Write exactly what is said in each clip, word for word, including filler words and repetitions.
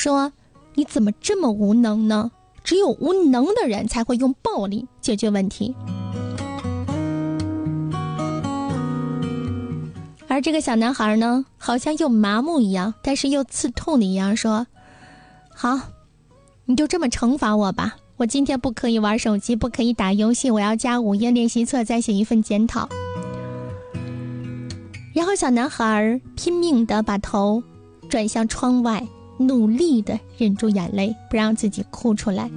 说，你怎么这么无能呢？只有无能的人才会用暴力解决问题。而这个小男孩呢，好像又麻木一样，但是又刺痛的一样说，好，你就这么惩罚我吧，我今天不可以玩手机，不可以打游戏，我要加午夜练习册，再写一份检讨。然后小男孩拼命地把头转向窗外，努力地忍住眼泪，不让自己哭出来。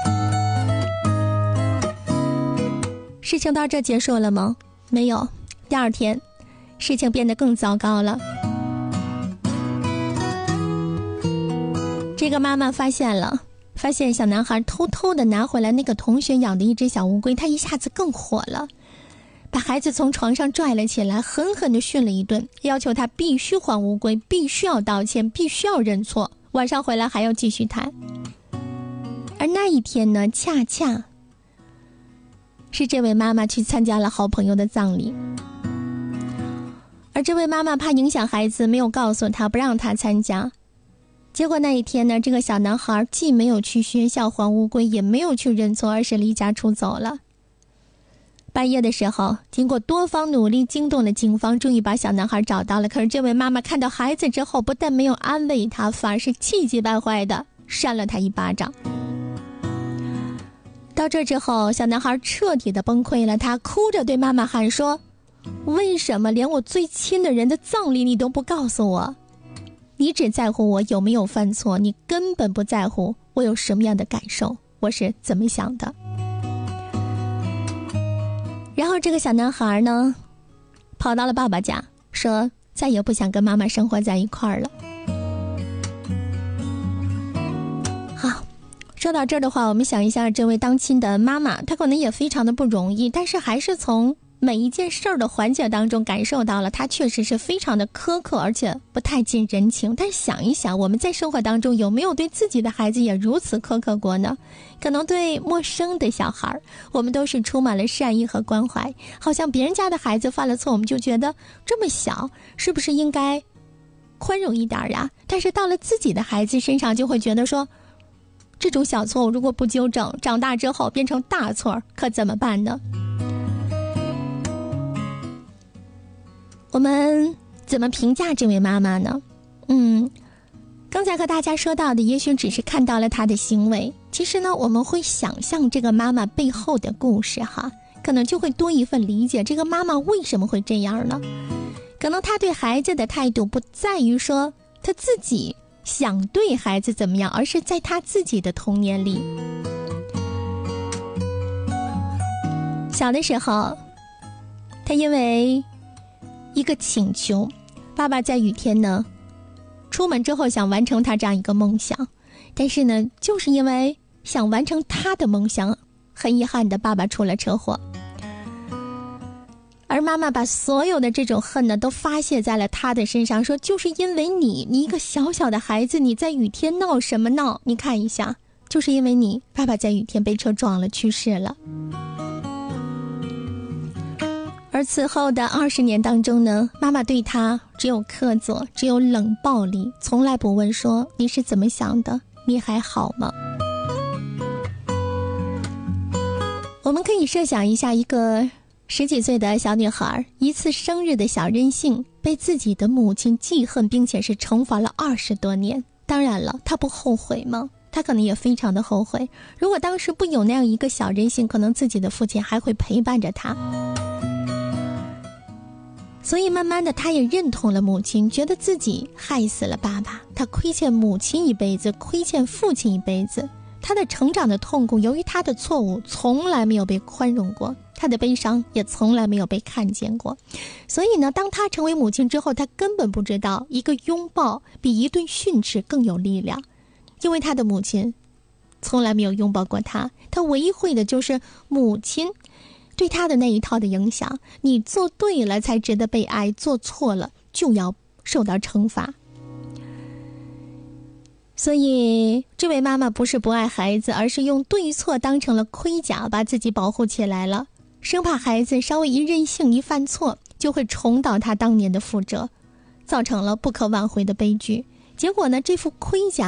事情到这结束了吗？没有，第二天事情变得更糟糕了。这个妈妈发现了，发现小男孩偷偷地拿回来那个同学养的一只小乌龟，他一下子更火了，把孩子从床上拽了起来，狠狠地训了一顿，要求他必须还乌龟，必须要道歉，必须要认错，晚上回来还要继续谈。而那一天呢，恰恰是这位妈妈去参加了好朋友的葬礼，而这位妈妈怕影响孩子，没有告诉他，不让他参加。结果那一天呢，这个小男孩既没有去学校还乌龟，也没有去认错，而是离家出走了。半夜的时候，经过多方努力，惊动了警方，终于把小男孩找到了。可是这位妈妈看到孩子之后，不但没有安慰他，反而是气急败坏的扇了他一巴掌。到这之后，小男孩彻底的崩溃了，他哭着对妈妈喊说，为什么连我最亲的人的葬礼你都不告诉我？你只在乎我有没有犯错，你根本不在乎我有什么样的感受，我是怎么想的。然后这个小男孩呢，跑到了爸爸家，说再也不想跟妈妈生活在一块儿了。好，说到这儿的话，我们想一下这位当亲的妈妈，她可能也非常的不容易，但是还是从每一件事儿的环节当中感受到了她确实是非常的苛刻，而且不太近人情。但是想一想，我们在生活当中有没有对自己的孩子也如此苛刻过呢？可能对陌生的小孩，我们都是充满了善意和关怀，好像别人家的孩子犯了错，我们就觉得这么小，是不是应该宽容一点呀？但是到了自己的孩子身上，就会觉得说，这种小错误如果不纠正，长大之后变成大错，可怎么办呢？我们怎么评价这位妈妈呢？嗯，刚才和大家说到的也许只是看到了她的行为，其实呢我们会想象这个妈妈背后的故事哈，可能就会多一份理解，这个妈妈为什么会这样呢？可能她对孩子的态度不在于说她自己想对孩子怎么样，而是在她自己的童年里，小的时候她因为一个请求，爸爸在雨天呢出门之后想完成他这样一个梦想，但是呢就是因为想完成他的梦想，很遗憾的爸爸出了车祸，而妈妈把所有的这种恨呢都发泄在了他的身上，说就是因为你你一个小小的孩子，你在雨天闹什么闹？你看一下，就是因为你爸爸在雨天被车撞了去世了。而此后的二十年当中呢，妈妈对他只有苛责，只有冷暴力，从来不问说你是怎么想的，你还好吗？我们可以设想一下，一个十几岁的小女孩，一次生日的小任性，被自己的母亲记恨，并且是惩罚了二十多年。当然了，她不后悔吗？她可能也非常的后悔。如果当时不有那样一个小任性，可能自己的父亲还会陪伴着她。所以慢慢的他也认同了母亲，觉得自己害死了爸爸，他亏欠母亲一辈子，亏欠父亲一辈子，他的成长的痛苦由于他的错误从来没有被宽容过，他的悲伤也从来没有被看见过。所以呢，当他成为母亲之后，他根本不知道一个拥抱比一顿训斥更有力量，因为他的母亲从来没有拥抱过他，他唯一会的就是母亲对他的那一套的影响，你做对了才值得被爱，做错了就要受到惩罚。所以这位妈妈不是不爱孩子，而是用对错当成了盔甲，把自己保护起来了，生怕孩子稍微一任性一犯错就会重蹈他当年的覆辙，造成了不可挽回的悲剧。结果呢，这副盔甲